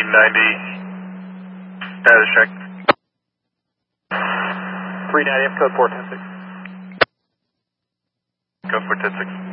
390, status check. 390, code 410-6. Go for 10-6.